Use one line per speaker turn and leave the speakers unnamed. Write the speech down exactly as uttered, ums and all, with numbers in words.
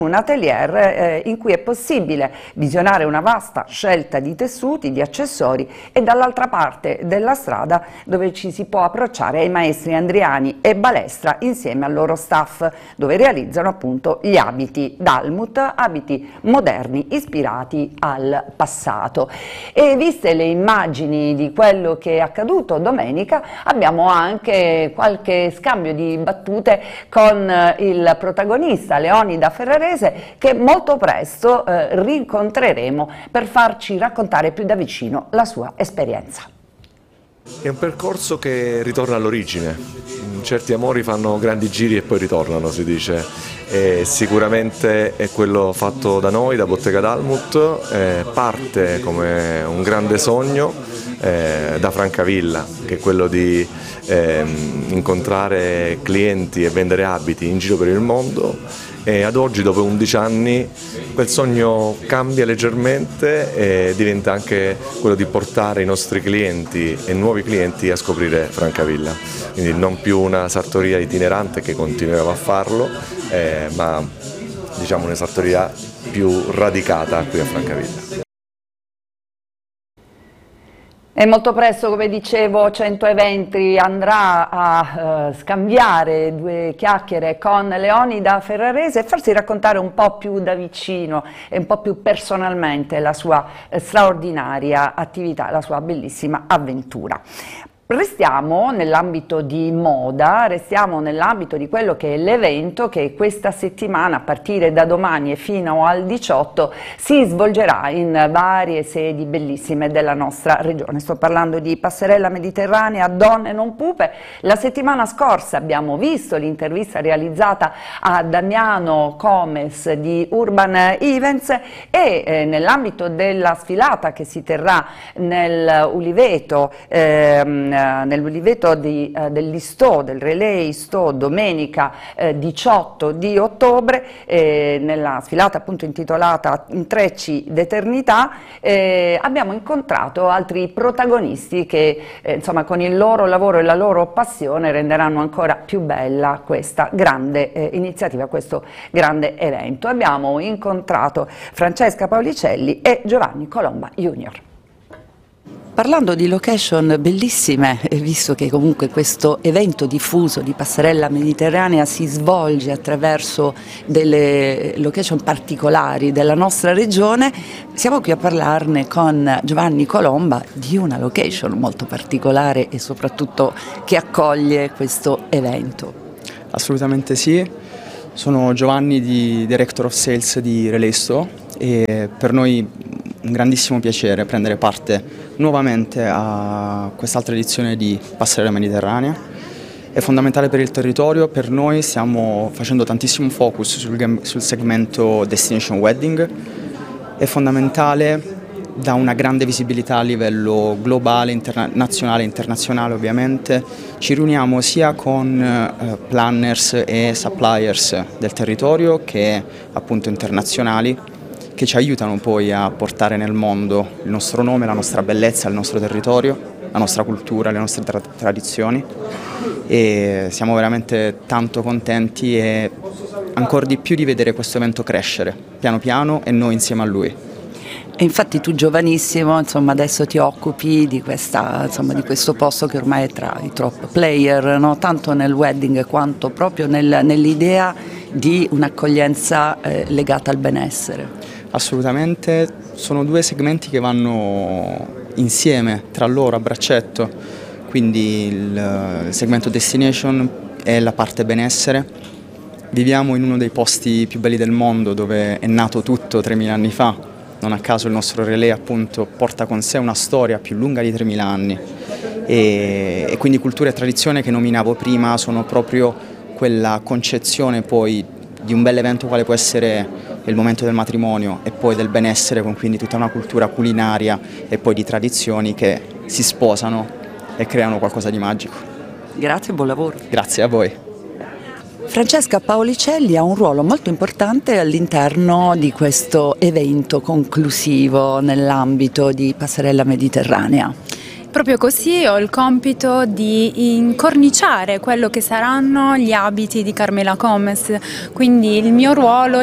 un atelier eh, in cui è possibile visionare una vasta scelta di tessuti, di accessori, e dall'altra parte della strada dove ci si può approcciare ai maestri Andriani e Balestra insieme al loro staff, dove realizzano appunto gli abiti Dalmut, abiti moderni ispirati al passato. E viste le immagini di quello che è accaduto domenica, abbiamo anche qualche scambio di battute con eh, il protagonista Leonida Ferrarese, che molto presto eh, rincontreremo per farci raccontare più da vicino la sua esperienza.
È un percorso che ritorna all'origine. Certi amori fanno grandi giri e poi ritornano, si dice. E sicuramente è quello fatto da noi, da Bottega Dalmut. Eh, parte come un grande sogno eh, da Francavilla, che è quello di eh, incontrare clienti e vendere abiti in giro per il mondo. E ad oggi, dopo undici anni, quel sogno cambia leggermente e diventa anche quello di portare i nostri clienti e nuovi clienti a scoprire Francavilla. Quindi non più una sartoria itinerante, che continuiamo a farlo, eh, ma diciamo una sartoria più radicata qui a Francavilla.
E molto presto, come dicevo, cento eventi andrà a uh, scambiare due chiacchiere con Leonida Ferrarese e farsi raccontare un po' più da vicino e un po' più personalmente la sua eh, straordinaria attività, la sua bellissima avventura. Restiamo nell'ambito di moda, restiamo nell'ambito di quello che è l'evento che questa settimana, a partire da domani e fino al diciotto, si svolgerà in varie sedi bellissime della nostra regione. Sto parlando di Passerella Mediterranea, Donne non Pupe. La settimana scorsa abbiamo visto l'intervista realizzata a Damiano Comes di Urban Events e eh, nell'ambito della sfilata che si terrà nel Uliveto, ehm, nell'Uliveto di, eh, dell'Istò, del Relais Istò, domenica eh, diciotto di ottobre, eh, nella sfilata appunto intitolata Intrecci d'Eternità, eh, abbiamo incontrato altri protagonisti che eh, insomma con il loro lavoro e la loro passione renderanno ancora più bella questa grande eh, iniziativa, questo grande evento. Abbiamo incontrato Francesca Paulicelli e Giovanni Colomba Junior. Parlando di location bellissime, visto che comunque questo evento diffuso di Passerella Mediterranea si svolge attraverso delle location particolari della nostra regione, siamo qui a parlarne con Giovanni Colomba di una location molto particolare e soprattutto che accoglie questo evento.
Assolutamente sì, sono Giovanni, di Director of Sales di Relais Istò, e per noi un grandissimo piacere prendere parte nuovamente a quest'altra edizione di Passerella Mediterranea. È fondamentale per il territorio, per noi stiamo facendo tantissimo focus sul, sul segmento Destination Wedding, è fondamentale, dà una grande visibilità a livello globale, nazionale e internazionale ovviamente. Ci riuniamo sia con eh, planners e suppliers del territorio che appunto internazionali, che ci aiutano poi a portare nel mondo il nostro nome, la nostra bellezza, il nostro territorio, la nostra cultura, le nostre tra tradizioni, e siamo veramente tanto contenti e ancora di più di vedere questo evento crescere piano piano e noi insieme a lui.
E infatti tu giovanissimo, insomma, adesso ti occupi di, questa, insomma, di questo posto che ormai è tra i top player, no? Tanto nel wedding quanto proprio nel, nell'idea di un'accoglienza eh, legata al benessere.
Assolutamente, sono due segmenti che vanno insieme tra loro a braccetto, quindi il, il segmento Destination è la parte benessere. Viviamo in uno dei posti più belli del mondo, dove è nato tutto tremila anni fa, non a caso il nostro Relais appunto porta con sé una storia più lunga di tremila anni, e, e quindi cultura e tradizione che nominavo prima sono proprio quella concezione poi di un bel evento quale può essere il momento del matrimonio e poi del benessere, con quindi tutta una cultura culinaria e poi di tradizioni che si sposano e creano qualcosa di magico.
Grazie e buon lavoro.
Grazie a voi.
Francesca Paulicelli ha un ruolo molto importante all'interno di questo evento conclusivo nell'ambito di Passerella Mediterranea.
Proprio così, ho il compito di incorniciare quello che saranno gli abiti di Carmela Comes, quindi il mio ruolo